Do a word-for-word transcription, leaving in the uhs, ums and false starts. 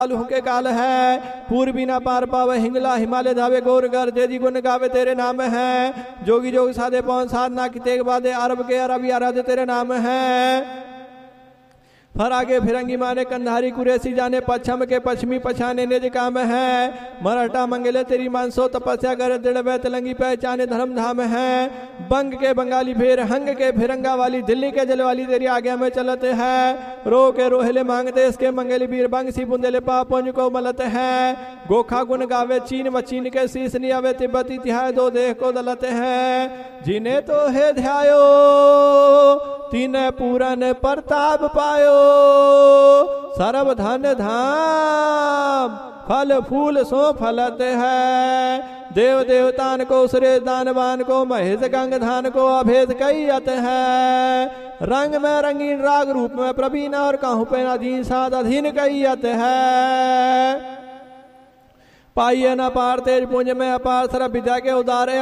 के काल है पूर्वी ना पार पावे हिंगला हिमालय धावे गौर गर जेदी गुण गावे तेरे नाम है जोगी जोग साधे पवन साधना की तेग बादे अरब के अरबी आराधे तेरे नाम है फर आगे फिरंगी माने कंधारी कुरेसी जाने पश्चिम के पश्चिमी पछाने निज काम है मराठा मंगले तेरी मानसो तपस्या कर दृढ़ तेलंगी पहचाने धर्म धाम है बंग के बंगाली फेर हंग के फिरंगा वाली दिल्ली के जल वाली तेरी आज्ञा में चलते है रो के रोहले मांगते इसके मंगली बीर बंग सी बुंदेले पापुंज को मलत है गोखा गुण गावे चीन व चीन के शीस नियावे तिब्बती तिहाय दो देह को दलत है जिन्हें तो है ध्यायो तीन पूरन प्रताप पायो सर्व धन धाम फल फूल सो फलत है देव देवतान को सुरेश दानवान को महेश गंग धान को अभेद कैयत है रंग में रंगीन राग रूप में प्रवीण और कहूँ पे अधीन साध अधीन कैयत है पाइए न पार तेज पुंज में अपार सरब विद्या के उदारे